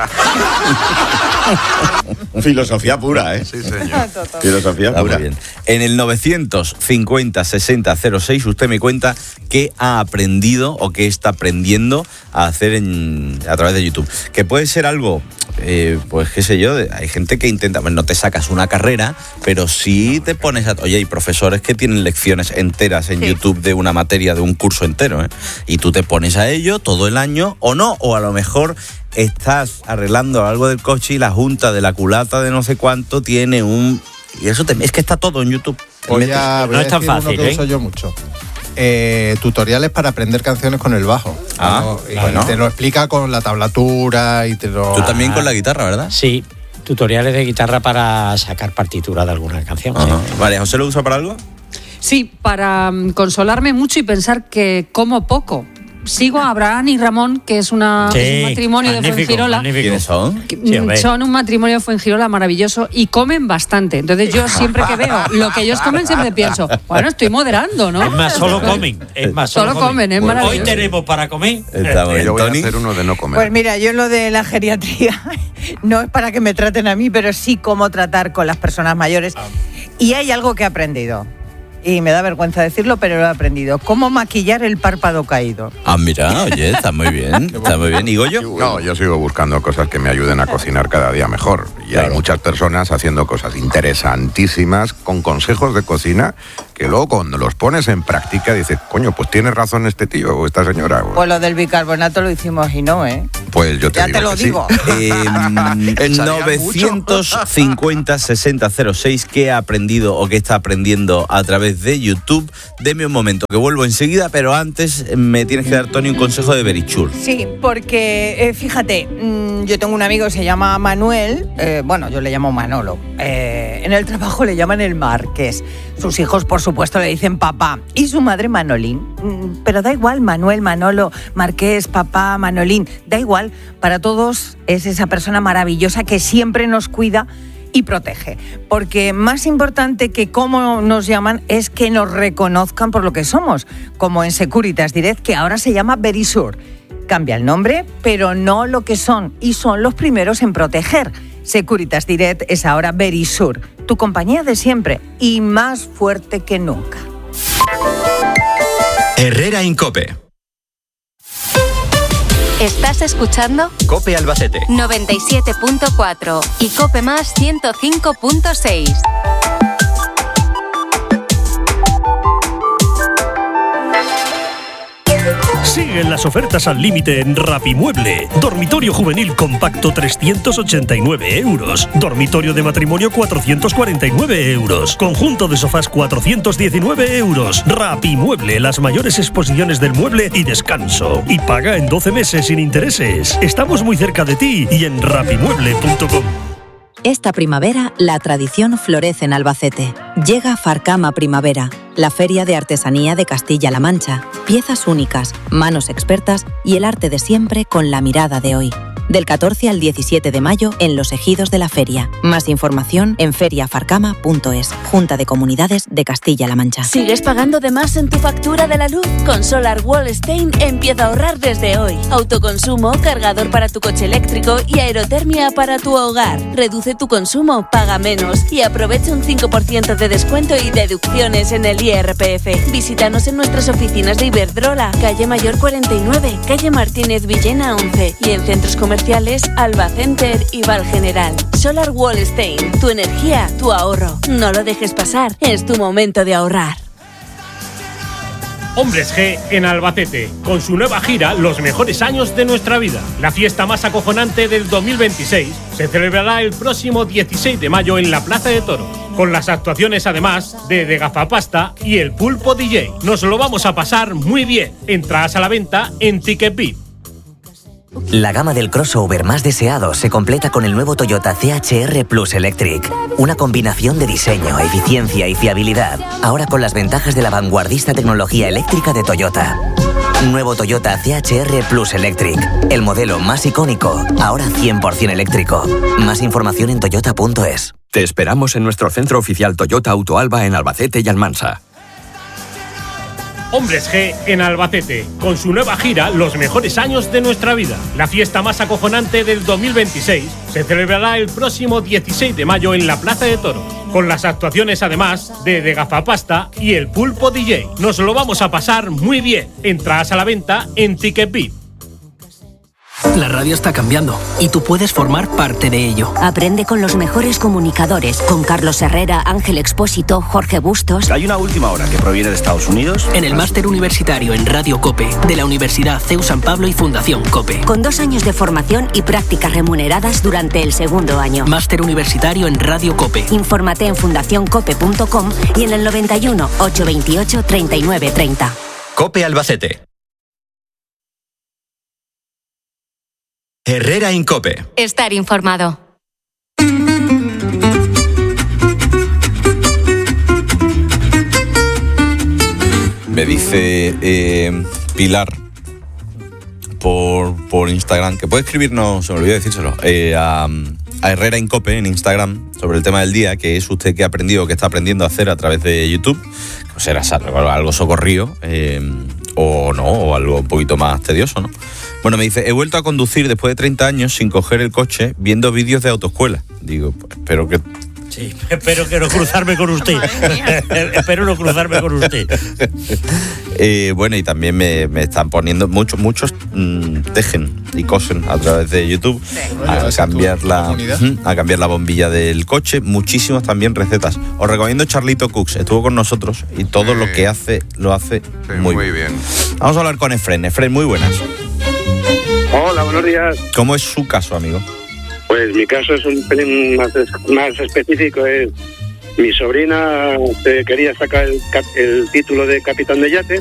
[SPEAKER 30] Filosofía pura, ¿eh?
[SPEAKER 4] Sí, señor.
[SPEAKER 30] Filosofía
[SPEAKER 8] Está muy
[SPEAKER 30] pura.
[SPEAKER 8] bien. En el novecientos cincuenta sesenta cero seis usted me cuenta qué ha aprendido o qué está aprendiendo a hacer en, a través de YouTube. Que puede ser algo, eh, pues qué sé yo, de- hay gente que intenta, bueno, no te sacas una carrera, pero sí te pones a... Oye, hay profesores que tienen lecciones enteras en
[SPEAKER 18] Sí.
[SPEAKER 8] YouTube de una materia, de un curso entero, ¿eh? Y tú te pones a ello todo el año o no, o a lo mejor estás arreglando algo del coche y la junta de la culata de no sé cuánto tiene un... Y eso te, es que está todo en YouTube. Te
[SPEAKER 9] Voy
[SPEAKER 8] metes-
[SPEAKER 9] a, voy
[SPEAKER 13] No
[SPEAKER 9] a
[SPEAKER 13] es tan
[SPEAKER 9] decir uno
[SPEAKER 13] fácil,
[SPEAKER 9] que
[SPEAKER 13] ¿eh?
[SPEAKER 9] uso yo mucho. Eh, tutoriales para aprender canciones con el bajo.
[SPEAKER 8] Ah,
[SPEAKER 9] ¿no? Y
[SPEAKER 8] bueno.
[SPEAKER 9] te lo explica con la tablatura y te lo...
[SPEAKER 8] Tú también con la guitarra, ¿verdad?
[SPEAKER 13] Sí, tutoriales de guitarra para sacar partitura de alguna canción. sí.
[SPEAKER 8] Ajá. Vale, ¿José lo usa para algo?
[SPEAKER 29] Sí, para mm, consolarme mucho y pensar que como poco. Sigo a Abraham y Ramón, que es, una,
[SPEAKER 13] Sí,
[SPEAKER 29] es un matrimonio de
[SPEAKER 13] magnífico,
[SPEAKER 29] Fuengirola.
[SPEAKER 13] magnífico.
[SPEAKER 8] ¿Quiénes son?
[SPEAKER 29] Que,
[SPEAKER 13] Sí,
[SPEAKER 29] mm,
[SPEAKER 13] hombre.
[SPEAKER 29] son un matrimonio de Fuengirola maravilloso y comen bastante. Entonces yo siempre que veo lo que ellos comen siempre pienso, bueno, estoy moderando, ¿no?
[SPEAKER 13] Es más, solo comen. Es más, solo,
[SPEAKER 29] Solo comen, es
[SPEAKER 13] Hoy
[SPEAKER 29] maravilloso.
[SPEAKER 13] tenemos para comer.
[SPEAKER 8] Está muy bien.
[SPEAKER 4] Yo voy a
[SPEAKER 8] Tony.
[SPEAKER 4] hacer uno de no comer.
[SPEAKER 18] Pues mira, yo lo de la geriatría no es para que me traten a mí, pero sí cómo tratar con las personas mayores. Y hay algo que he aprendido. Y me da vergüenza decirlo, pero lo he aprendido. Cómo maquillar el párpado caído.
[SPEAKER 8] Ah, mira, oye, está muy bien. Está muy bien. ¿Y Goyo?
[SPEAKER 4] No, yo sigo buscando cosas que me ayuden a cocinar cada día mejor. Y hay muchas personas haciendo cosas interesantísimas con consejos de cocina que luego cuando los pones en práctica dices, coño, pues tiene razón este tío o esta señora.
[SPEAKER 18] Pues lo del bicarbonato lo hicimos y no, ¿eh?
[SPEAKER 4] Pues yo te
[SPEAKER 18] Ya
[SPEAKER 4] digo
[SPEAKER 18] te lo
[SPEAKER 4] que sí.
[SPEAKER 18] digo.
[SPEAKER 8] Eh, novecientos cincuenta sesenta cero seis, ¿qué ha aprendido o qué está aprendiendo a través de YouTube? Deme un momento, que vuelvo enseguida, pero antes me tienes que dar, Tony, un consejo de Berichur.
[SPEAKER 18] Sí, porque eh, fíjate, mmm, yo tengo un amigo que se llama Manuel, eh, bueno, yo le llamo Manolo, eh, en el trabajo le llaman el Marqués, sus hijos por supuesto le dicen papá y su madre Manolín, mm, pero da igual, Manuel, Manolo, Marqués, papá, Manolín, da igual, para todos es esa persona maravillosa que siempre nos cuida y protege, porque más importante que cómo nos llaman es que nos reconozcan por lo que somos, como en Securitas Direct, que ahora se llama Verisur. Cambia el nombre, pero no lo que son, y son los primeros en proteger. Securitas Direct es ahora Verisur, tu compañía de siempre y más fuerte que nunca.
[SPEAKER 2] Herrera Incope.
[SPEAKER 3] ¿Estás escuchando?
[SPEAKER 2] Cope Albacete.
[SPEAKER 3] noventa y siete punto cuatro y Cope Más ciento cinco punto seis.
[SPEAKER 6] Siguen las ofertas al límite en Rapimueble. Dormitorio juvenil compacto trescientos ochenta y nueve euros. Dormitorio de matrimonio cuatrocientos cuarenta y nueve euros. Conjunto de sofás cuatrocientos diecinueve euros. Rapimueble, las mayores exposiciones del mueble y descanso. Y paga en doce meses sin intereses. Estamos muy cerca de ti y en rapimueble punto com.
[SPEAKER 19] Esta primavera, la tradición florece en Albacete. Llega Farcama Primavera, la feria de artesanía de Castilla-La Mancha. Piezas únicas, manos expertas y el arte de siempre con la mirada de hoy. Del catorce al diecisiete de mayo en los ejidos de la feria. Más información en feria farcama punto es. Junta de Comunidades de Castilla-La Mancha.
[SPEAKER 20] ¿Sigues pagando de más en tu factura de la luz? Con Solar Wallstein empieza a ahorrar desde hoy. Autoconsumo, cargador para tu coche eléctrico y aerotermia para tu hogar. Reduce tu consumo, paga menos y aprovecha un cinco por ciento de descuento y deducciones en el I R P F. Visítanos en nuestras oficinas de Iberdrola, calle Mayor cuarenta y nueve, calle Martínez Villena once y en centros comerciales Alba Center y Val General. Solar Wallstein, tu energía, tu ahorro. No lo dejes pasar, es tu momento de ahorrar.
[SPEAKER 21] Hombres G en Albacete, con su nueva gira Los mejores años de nuestra vida. La fiesta más acojonante del dos mil veintiséis se celebrará el próximo dieciséis de mayo en la Plaza de Toros, con las actuaciones además de De Gafapasta y El Pulpo D J. Nos lo vamos a pasar muy bien. Entradas a la venta en Ticket V I P.
[SPEAKER 22] La gama del crossover más deseado se completa con el nuevo Toyota C H R Plus Electric. Una combinación de diseño, eficiencia y fiabilidad. Ahora con las ventajas de la vanguardista tecnología eléctrica de Toyota. Nuevo Toyota C H R Plus Electric. El modelo más icónico, ahora cien por ciento eléctrico. Más información en toyota punto es.
[SPEAKER 2] Te esperamos en nuestro centro oficial Toyota Autoalba en Albacete y Almansa.
[SPEAKER 21] Hombres G en Albacete, con su nueva gira Los mejores años de nuestra vida. La fiesta más acojonante del dos mil veintiséis se celebrará el próximo dieciséis de mayo en la Plaza de Toros, con las actuaciones además de De Gafapasta y El Pulpo D J. Nos lo vamos a pasar muy bien. Entradas a la venta en Ticket V I P.
[SPEAKER 23] La radio está cambiando y tú puedes formar parte de ello.
[SPEAKER 20] Aprende con los mejores comunicadores, con Carlos Herrera, Ángel Expósito, Jorge Bustos.
[SPEAKER 23] Hay una última hora que proviene de Estados Unidos. En el máster universitario en Radio COPE de la Universidad C E U San Pablo y Fundación COPE.
[SPEAKER 20] Con dos años de formación y prácticas remuneradas durante el segundo año.
[SPEAKER 23] Máster universitario en Radio COPE.
[SPEAKER 20] Infórmate en fundación cope punto com y en el noventa y uno, ochocientos veintiocho, treinta y nueve treinta.
[SPEAKER 2] Cope Albacete. Herrera Incope.
[SPEAKER 3] Estar informado.
[SPEAKER 8] Me dice eh, Pilar por, por Instagram, que puede escribirnos, se me olvidó decírselo, eh, a, a Herrera Incope en Instagram sobre el tema del día, que es usted que ha aprendido, que está aprendiendo a hacer a través de YouTube. O será algo, algo socorrido eh, o no, o algo un poquito más tedioso, ¿no? Bueno, me dice, he vuelto a conducir después de treinta años sin coger el coche, viendo vídeos de autoescuela. Digo, espero que...
[SPEAKER 22] Sí, espero que no cruzarme con usted. Espero no cruzarme con usted.
[SPEAKER 8] eh, bueno, y también me, me están poniendo, muchos, muchos mmm, tejen y cosen a través de YouTube sí. a, cambiar la, a cambiar la bombilla del coche. Muchísimas también recetas. Os recomiendo Charlito Cooks, estuvo con nosotros y todo sí. lo que hace, lo hace
[SPEAKER 4] sí,
[SPEAKER 8] muy,
[SPEAKER 4] muy bien.
[SPEAKER 8] Vamos a hablar con Efren. Efren, muy buenas.
[SPEAKER 24] Hola, buenos días.
[SPEAKER 8] ¿Cómo es su caso, amigo?
[SPEAKER 24] Pues mi caso es un pelín más, más específico. Es mi sobrina se quería sacar el, el título de capitán de yate